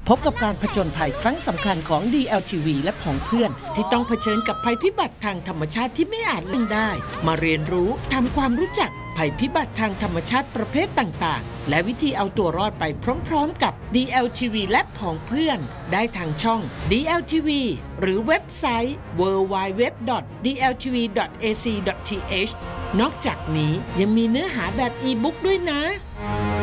พบกับการผจญภัยครั้งสำคัญของ DLTV และของเพื่อนที่ต้องเผชิญกับภัยพิบัติทางธรรมชาติที่ไม่อาจเลี่ยงได้มาเรียนรู้ทำความรู้จักภัยพิบัติทางธรรมชาติประเภทต่างๆและวิธีเอาตัวรอดไปพร้อมๆกับ DLTV และของเพื่อนได้ทางช่อง DLTV หรือเว็บไซต์ www.dltv.ac.th นอกจากนี้ยังมีเนื้อหาแบบอีบุ๊กด้วยนะ